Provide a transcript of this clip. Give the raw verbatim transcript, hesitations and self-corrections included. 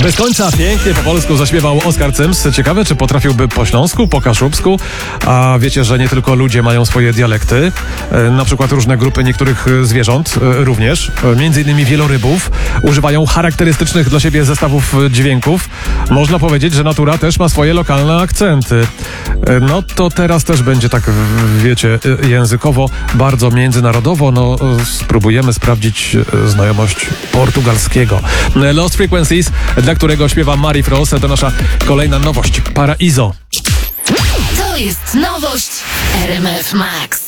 Bez końca pięknie po polsku zaśpiewał Oskar Cyms. Ciekawe, czy potrafiłby po śląsku, po kaszubsku. A wiecie, że nie tylko ludzie mają swoje dialekty. Na przykład różne grupy niektórych zwierząt również. Między innymi wielorybów używają charakterystycznych dla siebie zestawów dźwięków. Można powiedzieć, że natura też ma swoje lokalne akcenty. No to teraz też będzie tak, wiecie, językowo, bardzo międzynarodowo. No spróbujemy sprawdzić znajomość portugalskiego. Lost Frequencies, dla którego śpiewa Mari Frost, to nasza kolejna nowość. Paraiso. To jest nowość R M F Max.